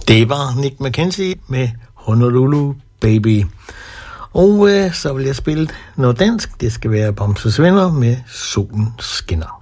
Det var Nick McKenzie med Honolulu Baby. Og så vil jeg spille noget dansk. Det skal være Bamses Venner med Solen Skinner.